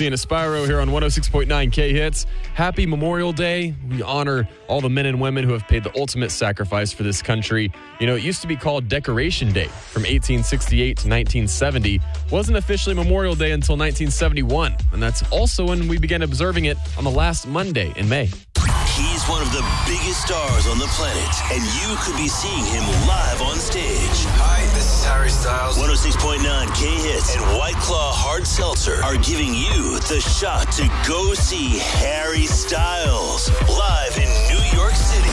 Casey and Aspiro here on 106.9 K-Hits. Happy Memorial Day. We honor all the men and women who have paid the ultimate sacrifice for this country. You know, it used to be called Decoration Day from 1868 to 1970. Wasn't officially Memorial Day until 1971. And that's also when we began observing it on the last Monday in May. He's one of the biggest stars on the planet, and you could be seeing him live on stage. Hi, this is Harry Styles. 106.9 K-Hits and White Claw Hard Seltzer are giving you the shot to go see Harry Styles live in New York City.